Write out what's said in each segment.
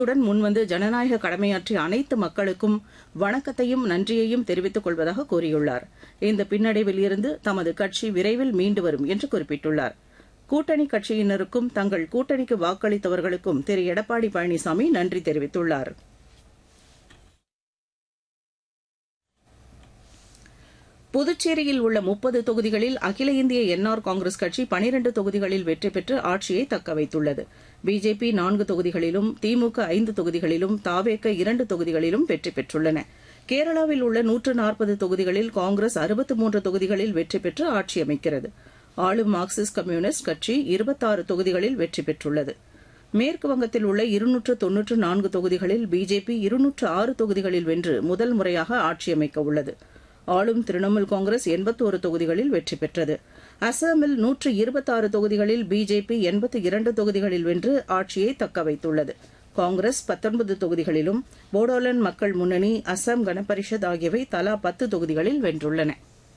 உடன் முன்வந்து ஜனநாயக கடமையாற்றிய அனைத்து மக்களுக்கும் வணக்கத்தையும் நன்றியையும் தெரிவித்துக் கொள்வதாக கூறியுள்ளார். இந்த பின்னடைவில் இருந்து தமது கட்சி விரைவில் மீண்டு வரும் என்று குறிப்பிட்டுள்ளார். கூட்டணி கட்சியினருக்கும் தங்கள் கூட்டணிக்கு வாக்களித்தவர்களுக்கும் திரு எடப்பாடி பழனிசாமி நன்றி தெரிவித்துள்ளார். புதுச்சேரியில் உள்ள 30 தொகுதிகளில் அகில இந்திய என்ஆர் காங்கிரஸ் கட்சி 12 தொகுதிகளில் வெற்றி பெற்று ஆட்சியை தக்கவைத்துள்ளது. பிஜேபி 4 தொகுதிகளிலும், திமுக 5 தொகுதிகளிலும், தாவேக 2 தொகுதிகளிலும் வெற்றி பெற்றுள்ளன. கேரளாவில் உள்ள 140 தொகுதிகளில் காங்கிரஸ் 63 தொகுதிகளில் வெற்றி பெற்று ஆட்சி அமைக்கிறது. ஆளும் மார்க்சிஸ்ட் கம்யூனிஸ்ட் கட்சி 26 தொகுதிகளில் வெற்றி பெற்றுள்ளது. மேற்குவங்கத்தில் உள்ள 294 தொகுதிகளில் பிஜேபி 206 தொகுதிகளில் வென்று முதல் முறையாக ஆட்சி அமைக்க உள்ளது. ஆளும் திரிணாமுல் காங்கிரஸ் 81 தொகுதிகளில் வெற்றி பெற்றது. அசாமில் 126 தொகுதிகளில் பிஜேபி 82 தொகுதிகளில் வென்று ஆட்சியை தக்கவைத்துள்ளது. காங்கிரஸ் 19 தொகுதிகளிலும், போடோலாந்து மக்கள் முன்னணி, அசாம் கணபரிஷத் ஆகியவை தலா 10 தொகுதிகளில் வென்றுள்ளன.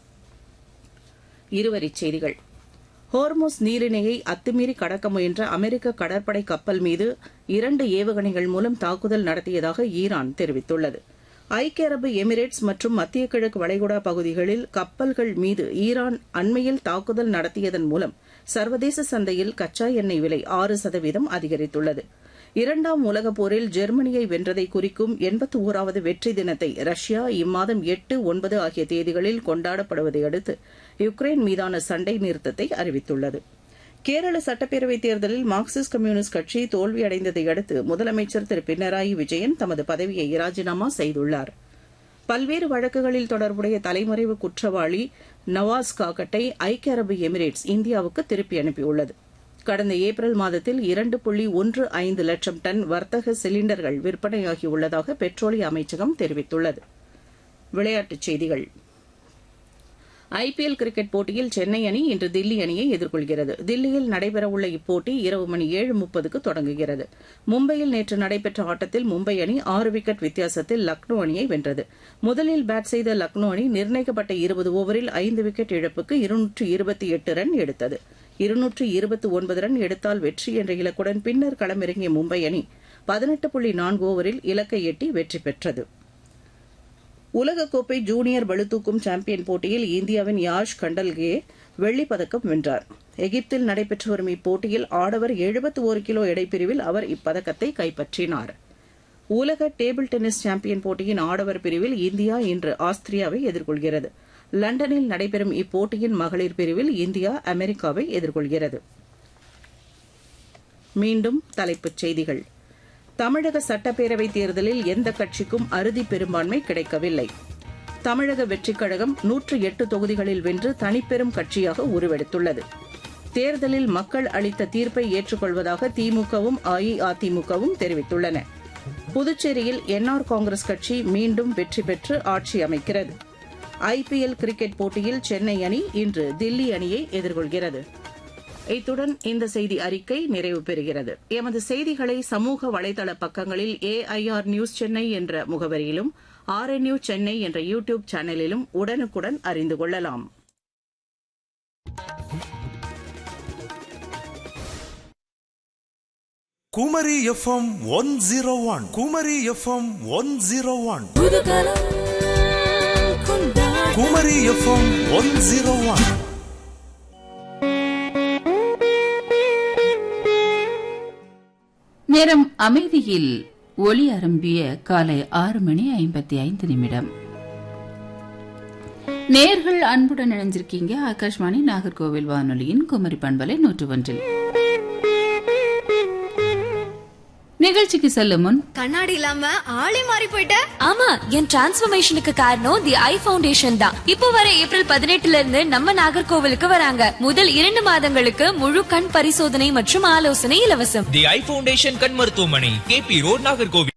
இருவரிச் செய்திகள். ஹோர்முஸ் நீரிணையை அத்துமீறி கடக்க முயன்ற அமெரிக்க கடற்படை கப்பல் மீது 2 ஏவுகணைகள் மூலம் தாக்குதல் நடத்தியதாக ஈரான் தெரிவித்துள்ளது. ஐக்கிய அரபு எமிரேட்ஸ் மற்றும் மத்திய கிழக்கு வளைகுடா பகுதிகளில் கப்பல்கள் மீது ஈரான் அண்மையில் தாக்குதல் நடத்தியதன் மூலம் சர்வதேச சந்தையில் கச்சா எண்ணெய் விலை 6% அதிகரித்துள்ளது. 2ஆம் உலகப் போரில் ஜெர்மனியை வென்றதை குறிக்கும் 81வது வெற்றி தினத்தை ரஷ்யா இம்மாதம் 8, 9 ஆகிய தேதிகளில் கொண்டாடப்படுவதை அடுத்து யுக்ரைன் மீதான சண்டை நிறுத்தத்தை அறிவித்துள்ளது. கேரள சட்டப்பேரவைத் தேர்தலில் மார்க்சிஸ்ட் கம்யூனிஸ்ட் கட்சி தோல்வியடைந்ததை அடுத்து முதலமைச்சர் திரு பினராயி விஜயன் தமது பதவியை ராஜினாமா செய்துள்ளார். பல்வேறு வழக்குகளில் தொடர்புடைய தலைமறைவு குற்றவாளி நவாஸ் காக்கட்டை ஐக்கிய அரபு எமிரேட்ஸ் இந்தியாவுக்கு திருப்பி அனுப்பியுள்ளது. கடந்த ஏப்ரல் மாதத்தில் 2.15 லட்சம் டன் வர்த்தக சிலிண்டர்கள் விற்பனையாகியுள்ளதாக பெட்ரோலிய அமைச்சகம் தெரிவித்துள்ளது. விளையாட்டுச் செய்திகள். ஐபிஎல் கிரிக்கெட் போட்டியில் சென்னை அணி இன்று தில்லி அணியை எதிர்கொள்கிறது. தில்லியில் நடைபெறவுள்ள இப்போட்டி இரவு மணி 7:30க்கு தொடங்குகிறது. மும்பையில் நேற்று நடைபெற்ற ஆட்டத்தில் மும்பை அணி 6 விக்கெட் வித்தியாசத்தில் லக்னோ அணியை வென்றது. முதலில் பேட் செய்த லக்னோ அணி நிர்ணயிக்கப்பட்ட 20 ஓவரில் 5 விக்கெட் இழப்புக்கு 228 ரன் எடுத்தது. 229 ரன் எடுத்தால் வெற்றி என்ற இலக்குடன் பின்னர் களமிறங்கிய மும்பை அணி 18.4 ஓவரில் இலக்கை எட்டி வெற்றி பெற்றது. உலகக்கோப்பை ஜூனியர் பளுதூக்கும் சாம்பியன் போட்டியில் இந்தியாவின் யாஷ் கண்டல்கே வெள்ளிப் பதக்கம் வென்றார். எகிப்தில் நடைபெற்று வரும் இப்போட்டியில் ஆடவர் 71 கிலோ எடைப்பிரிவில் அவர் இப்பதக்கத்தை கைப்பற்றினார். உலக டேபிள் டென்னிஸ் சாம்பியன் போட்டியின் ஆடவர் பிரிவில் இந்தியா இன்று ஆஸ்திரியாவை எதிர்கொள்கிறது. லண்டனில் நடைபெறும் இப்போட்டியின் மகளிர் பிரிவில் இந்தியா அமெரிக்காவை எதிர்கொள்கிறது. மீண்டும் தலைப்புச் செய்திகள். தமிழக சட்டப்பேரவைத் தேர்தலில் எந்த கட்சிக்கும் அறுதி பெரும்பான்மை கிடைக்கவில்லை. தமிழக வெற்றிக் கழகம் 108 தொகுதிகளில் வென்று தனிப்பெரும் கட்சியாக உருவெடுத்துள்ளது. தேர்தலில் மக்கள் அளித்த தீர்ப்பை ஏற்றுக்கொள்வதாக திமுகவும் அஇஅதிமுகவும் தெரிவித்துள்ளன. புதுச்சேரியில் என்ஆர் காங்கிரஸ் கட்சி மீண்டும் வெற்றி பெற்று ஆட்சி அமைக்கிறது. ஐபிஎல் கிரிக்கெட் போட்டியில் சென்னை அணி இன்று தில்லி அணியை எதிர்கொள்கிறது. இத்துடன் இந்த செய்தி அறிக்கை நிறைவு பெறுகிறது. எமது செய்திகளை சமூக வலைதள பக்கங்களில் AIR நியூஸ் சென்னை என்ற முகவரியிலும், RNU சென்னை என்ற யூடியூப் சேனலிலும் உடனுக்குடன் அறிந்து கொள்ளலாம். Kumari FM 101. Kumari FM 101. Kumari FM 101. நேரம் அமைதியில் ஒளி அரும்பிய காலை 6:55. நேர்கள் அன்புடன் இணைஞ்சிருக்கீங்க ஆகாஷ்வாணி நாகர்கோவில் வானொலியின் குமரி பண்பலை 101. நிகழ்ச்சிக்கு செல்லும் முன் கண்ணாடி இல்லாம ஆளே மாறி போயிட்ட. ஆமா, என் டிரான்ஸ்ஃபர்மேஷனுக்கு காரணம் தி ஐ ஃபவுண்டேஷன் தான். இப்போ வர ஏப்ரல் 18 இருந்து நம்ம நாகர்கோவிலுக்கு வராங்க. முதல் 2 மாதங்களுக்கு முழு கண் பரிசோதனை மற்றும் ஆலோசனை இலவசம். தி ஐ ஃபவுண்டேஷன் கண் மருத்துவமனை, KP ரோட், நாகர்கோவில்.